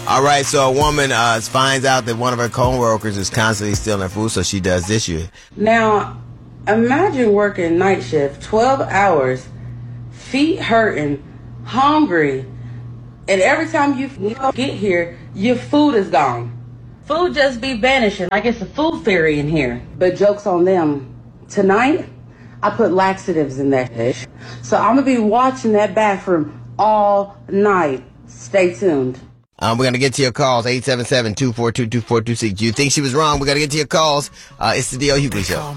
All right, so a woman finds out that one of her co-workers is constantly stealing her food, so she does this year. Now, imagine working night shift, 12 hours, feet hurting, hungry, and every time you get here, your food is gone. Food just be vanishing like it's a food fairy in here. But joke's on them. Tonight, I put laxatives in that dish. So I'm going to be watching that bathroom all night. Stay tuned. We're going to get to your calls, 877-242-2426. Do you think she was wrong? We're going to get to your calls. It's the D.L. Hughley Show.